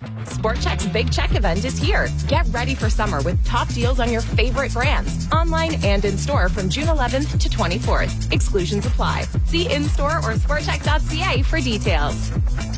Sport Chek's Big Check event is here. Get ready for summer with top deals on your favorite brands, online and in-store from June 11th to 24th. Exclusions apply. See in-store or sportchek.ca for details.